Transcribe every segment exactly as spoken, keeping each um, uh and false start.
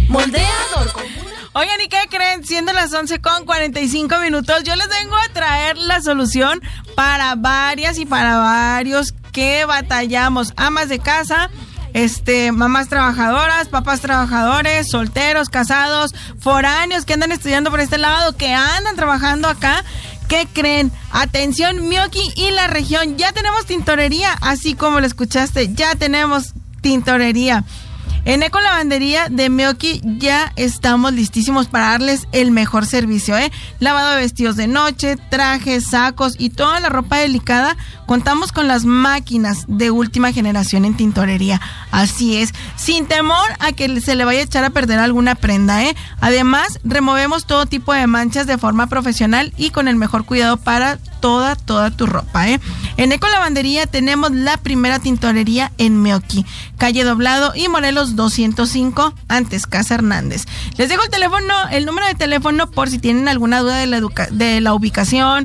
Moldeador. Oigan, ¿y qué creen? Siendo las once con cuarenta y cinco minutos, yo les vengo a traer la solución para varias y para varios que batallamos. Amas de casa, este, mamás trabajadoras, papás trabajadores, solteros, casados, foráneos que andan estudiando por este lado, que andan trabajando acá. ¿Qué creen? Atención, Meoqui y la región, ya tenemos tintorería, así como lo escuchaste, ya tenemos tintorería. En Eco Lavandería de Meoqui ya estamos listísimos para darles el mejor servicio, ¿eh? Lavado de vestidos de noche, trajes, sacos y toda la ropa delicada. Contamos con las máquinas de última generación en tintorería. Así es, sin temor a que se le vaya a echar a perder alguna prenda, ¿eh? Además, removemos todo tipo de manchas de forma profesional y con el mejor cuidado para toda, toda tu ropa, ¿eh? En Eco Lavandería tenemos la primera tintorería en Meoqui, calle Doblado y Morelos doscientos cinco, antes Casa Hernández. Les dejo el teléfono, el número de teléfono por si tienen alguna duda de la, educa- de la ubicación,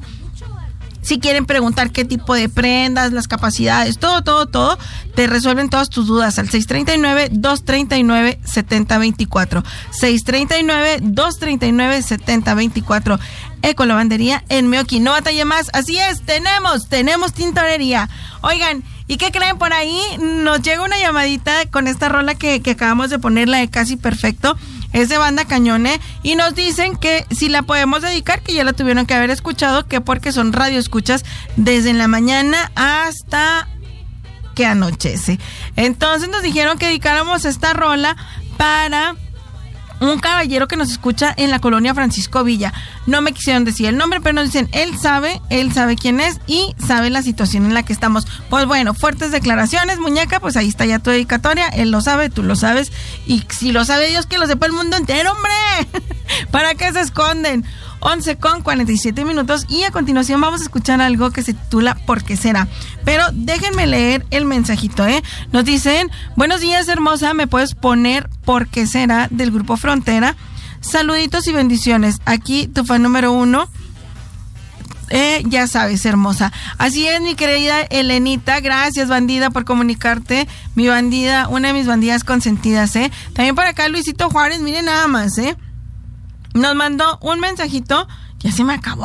si quieren preguntar qué tipo de prendas, las capacidades, todo, todo, todo, te resuelven todas tus dudas al seis tres nueve, dos tres nueve, siete cero dos cuatro. seis tres nueve, dos tres nueve, siete cero dos cuatro. Eco Lavandería en Meoqui. No batalle más. Así es, tenemos, tenemos tintorería. Oigan, ¿y qué creen? Por ahí nos llega una llamadita con esta rola que, que acabamos de poner, la de Casi Perfecto. Es de Banda Cañone y nos dicen que si la podemos dedicar, que ya la tuvieron que haber escuchado, que porque son radioescuchas desde la mañana hasta que anochece. Entonces nos dijeron que dedicáramos esta rola para un caballero que nos escucha en la colonia Francisco Villa. No me quisieron decir el nombre, pero nos dicen, él sabe, él sabe quién es y sabe la situación en la que estamos. Pues bueno, fuertes declaraciones, muñeca, pues ahí está ya tu dedicatoria, él lo sabe, tú lo sabes, y si lo sabe Dios, que lo sepa el mundo entero, hombre. ¿Para qué se esconden? once con cuarenta y siete minutos y a continuación vamos a escuchar algo que se titula ¿Por qué será? Pero déjenme leer el mensajito, ¿eh? Nos dicen, buenos días, hermosa, ¿me puedes poner ¿Por qué será? Del Grupo Frontera? Saluditos y bendiciones. Aquí tu fan número uno. Eh, ya sabes, hermosa. Así es, mi querida Elenita. Gracias, bandida, por comunicarte. Mi bandida, una de mis bandidas consentidas, ¿eh? También por acá Luisito Juárez, miren nada más, ¿eh? Nos mandó un mensajito, ya se me acabó.